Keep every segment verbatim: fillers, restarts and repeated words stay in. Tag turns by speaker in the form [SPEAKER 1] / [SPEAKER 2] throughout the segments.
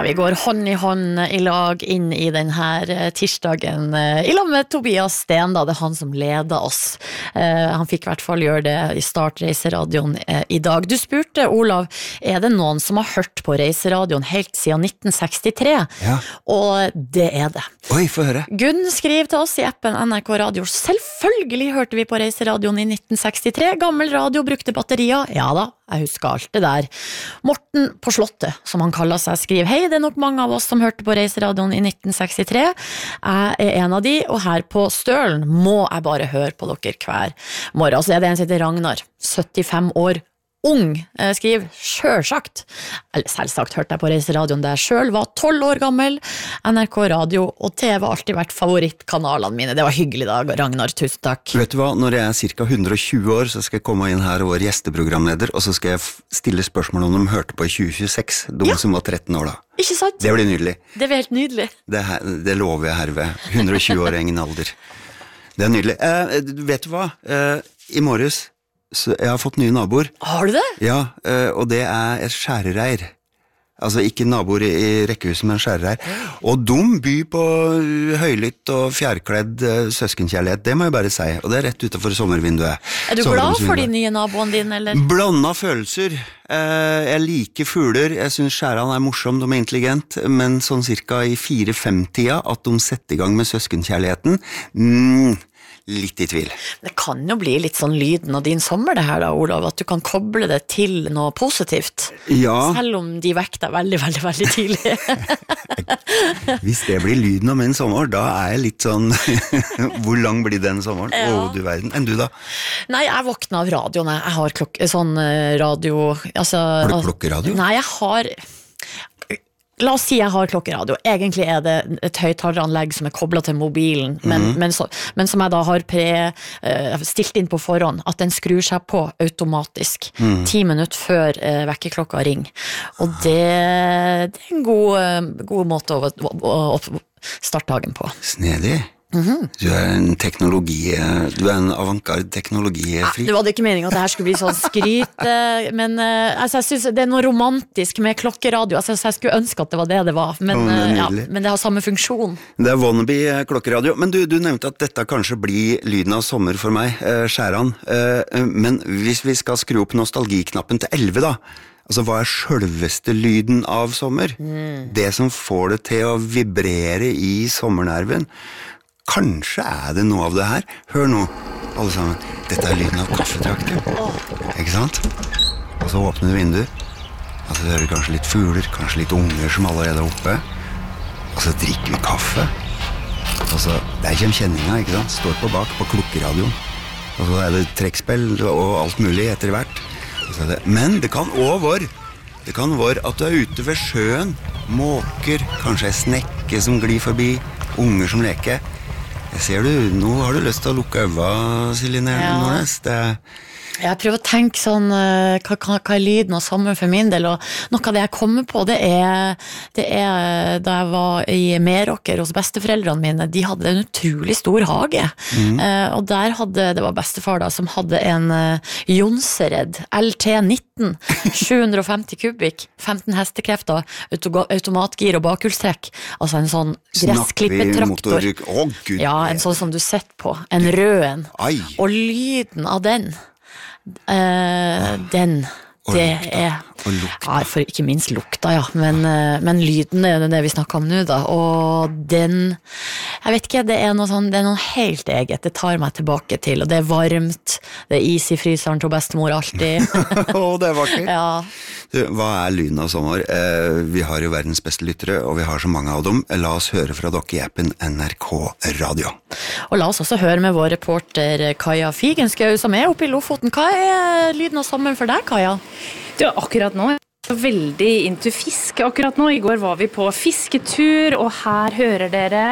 [SPEAKER 1] vi går hånd i hånd i lag inn i denne tirsdagen i lag med Tobias Sten, da. Det er han som leder oss. Han fikk i hvert fall gjøre det i Start Reiseradioen i dag. Du spurte, Olav, er det noen som har hørt på Reiseradioen helt siden nitten sekstitre?
[SPEAKER 2] Ja.
[SPEAKER 1] Og det er det.
[SPEAKER 2] Oi, få høre.
[SPEAKER 1] Gunn skriver til oss i appen N R K Radio. Selvfølgelig hørte vi på Reiseradioen i nitten sekstitre. Gammel radio, brukte batterier. Ja da, jeg husker alt det der. Morten på Slottet, som han kaller seg, skriver: Hei, det er nok mange av oss som hørte på Reiseradioen i nitten sekstitre. Jeg er en av de, og her på Stølen må jeg bare høre på dere hver morgen. Så er det en som heter Ragnar, syttifem år, ung, skriver: Selvsagt. Eller selvsagt hørte jeg på Reiseradioen da jeg selv var tolv år gammel. N R K Radio og T V har alltid vært favorittkanalene mine. Det var hyggelig da, Ragnar, tusen takk.
[SPEAKER 2] Vet du hva, når jeg er cirka hundre og tjue år, så skal jeg komme inn her og være gjesteprogramleder, og så skal jeg stille spørsmål om de hørte på i tjue tjueseks, de ja. Som var tretten år da.
[SPEAKER 1] Ikke sant?
[SPEAKER 2] Det blir nydelig.
[SPEAKER 1] Det blir helt nydelig.
[SPEAKER 2] Det, her, det lover jeg herved. hundre og tjue år er ingen alder. Det er nydelig. Eh, vet du hva? Eh, I morges så jeg har fått nye naboer.
[SPEAKER 1] Har du det?
[SPEAKER 2] Ja, og det er et skjærereir. Altså ikke naboer i rekkehuset, men skjærereir. Og de byr på høylytt og fjærkledd søskenkjærlighet, det må jeg bare si. Og det er rett utenfor sommervinduet.
[SPEAKER 1] Er du glad for de nye naboene dine, eller?
[SPEAKER 2] Blanda følelser. Jeg liker fugler, jeg synes skjærene er morsom, de er intelligent, men sånn cirka i fire-fem-tida at de setter i gang med søskenkjærligheten, mm, litt i tvil.
[SPEAKER 1] Det kan jo bli litt sånn lyden av din sommer det her da, Olav, at du kan koble det til noe positivt.
[SPEAKER 2] Ja.
[SPEAKER 1] Selv om de vekter deg veldig, veldig, veldig tidlig.
[SPEAKER 2] Hvis det blir lyden av min sommer, da er jeg litt sånn, hvor lang blir den sommeren? Å,
[SPEAKER 1] Ja.
[SPEAKER 2] oh, du verden. Enn du da?
[SPEAKER 1] Nei, jeg våkner av radioen. Jeg har klok sånn radio... Altså,
[SPEAKER 2] Har du klokkeradio?
[SPEAKER 1] Nei, jeg har... La oss si jeg har klokkeradio. Egentlig er det et høyttaleranlegg som er koblet til mobilen, men, mm. men, så, men som jeg da har pre, uh, stilt inn på forhånd, at den skrur seg på automatisk, mm. ti minutter før uh, vekkerklokka ringer. Og det, det er en god, uh, god måte å, å, å starte dagen på.
[SPEAKER 2] Snedig. Mm-hmm. Du er en teknologi, du er en avantgarde teknologifri.
[SPEAKER 1] Det var ikke meningen at det her skulle bli sånn skryt, men altså, jeg synes det er noe romantisk med klokkeradio. Altså, jeg skulle ønske at det var det det var, men,
[SPEAKER 2] oh, det
[SPEAKER 1] ja, men det har samme funksjon.
[SPEAKER 2] Det er wannabe klokkeradio, men du, du nevnte at dette kanskje blir lyden av sommer for meg, skjæran. Men hvis vi skal skru opp nostalgiknappen til elleve da, altså hva er selveste lyden av sommer? Mm. Det som får det til å vibrere i sommernerven. Kanskje er det noe av det her. Hør nå, alle sammen. Dette er lyden av kaffetrakter. Oh. Ikke sant? Og så åpner du vinduet. Og så hører du kanskje litt fugler, kanskje litt unger som allerede er oppe. Og så drikker vi kaffe. Og så, der kommer kjenninga, ikke sant? Står på bak på klokkeradioen. Og så er det trekkspill og alt mulig etter hvert. Og så er det, men det kan også være, det kan være at du er ute ved sjøen, måker, kanskje en snekke som glir forbi, unger som leker. Jeg ser du, nå har du lyst til å lukke øva, Silje Nordnes. Det er...
[SPEAKER 1] Jeg prøver å tenke sånn, hva, hva, hva er lyden av sommer for min del, og noe av det jeg kommer på, det er, det er da jeg var i Meråker hos besteforeldrene mine, de hadde en utrolig stor hage, mm. uh, og der hadde, det var bestefar da, som hadde en uh, Jonsered L T nitten, sju hundre og femti kubikk, femten hestekrefter, auto automatgir og bakhjulstrekk, altså en sånn gressklippertraktor.
[SPEAKER 2] Å, Gud.
[SPEAKER 1] Ja, en sånn som du setter på, en rød en, og lyden av den, Uh, den det er ja, for ikke minst lukta, ja, men, uh, men lyden er det vi snakker om nå da, og den jeg vet ikke, det er noe sånn, det er noe helt eget, det tar meg tilbake til, og det er varmt, det er is i fryseren til bestemor alltid.
[SPEAKER 2] Å, det er vakkert.
[SPEAKER 1] Ja.
[SPEAKER 2] Du, hva er lyden av sommer? Eh, vi har jo verdens beste lyttere, og vi har så mange av dem. La oss høre fra dere i appen N R K Radio.
[SPEAKER 1] Og la oss også høre med vår reporter Kaja Figenskau, som er oppe i Lofoten. Hva er lyden av sommeren for deg, Kaja?
[SPEAKER 3] Du, akkurat nå er veldig into fisk akkurat nå. I går var vi på fisketur, og her hører dere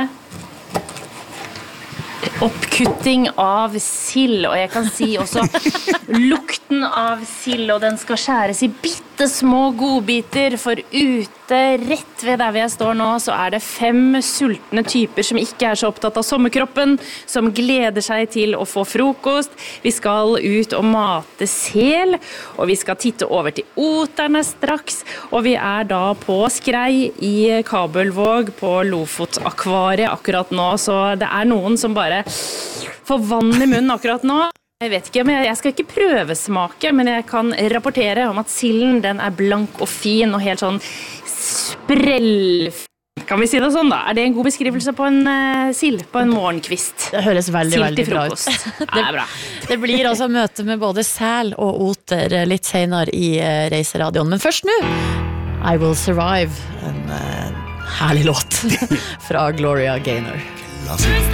[SPEAKER 3] oppkutting av sild, og jeg kan si også lukten av sild, og den skal skjæres i bitte åtte små godbiter, for ute, rett ved der vi står nå, så er det fem sultne typer som ikke er så opptatt av sommerkroppen, som gleder seg til å få frokost. Vi skal ut og mate sel, og vi skal titte over til oterne straks, og vi er da på skrei i Kabelvåg på Lofot-akvariet akkurat nå, så det er noen som bare får vann i munnen akkurat nå. Jeg vet ikke, men jeg skal ikke prøvesmake, men jeg kan rapportere om at silden, den er blank og fin og helt sånn sprell. Kan vi si det sånn da? Er det en god beskrivelse på en uh, sild, på en morgenkvist?
[SPEAKER 1] Det høres veldig,
[SPEAKER 3] Sild
[SPEAKER 1] veldig
[SPEAKER 3] til
[SPEAKER 1] bra ut.
[SPEAKER 3] frokost.
[SPEAKER 1] det,
[SPEAKER 3] Det er bra.
[SPEAKER 1] det blir altså møte med både sel og oter litt senere i uh, Reiseradioen. Men først nå, I Will Survive, en uh, herlig låt fra Gloria Gaynor.